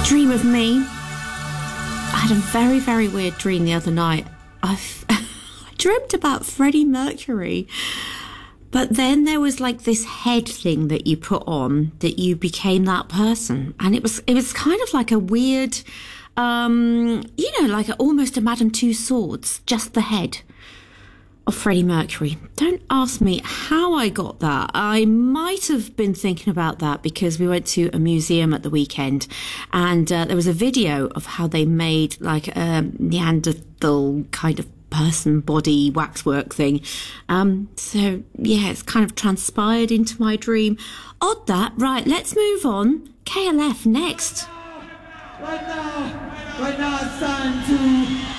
Dream of me. I had a very, very weird dream the other night. I dreamt about Freddie Mercury. But then there was like this head thing that you put on that you became that person. And it was kind of like a weird, like almost a Madame Tussauds, just the head of Freddie Mercury. Don't ask me how I got that. I might have been thinking about that because we went to a museum at the weekend and there was a video of how they made like a Neanderthal kind of person body waxwork thing. So yeah, it's kind of transpired into my dream. Odd that. Right, let's move on. KLF next. Right now it's time to